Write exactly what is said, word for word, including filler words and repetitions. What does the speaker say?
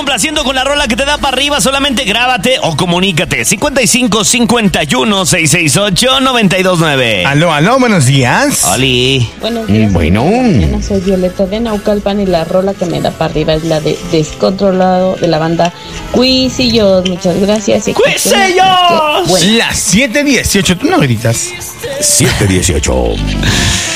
complaciendo con la rola que te da para arriba. Solamente grábate o comunícate. cincuenta y cinco, cincuenta y uno, seiscientos sesenta y ocho, noventa y dos nueve. Aló, aló, buenos días. Oli. Buenos días. Bueno. Mañana soy Violeta de Naucalpan y la rola que me da para arriba es la de Descontrolado de la banda Cuisillos. Muchas gracias. y que ¡Cuisillos! tengan- Bueno. Las siete dieciocho, tú no gritas. siete dieciocho.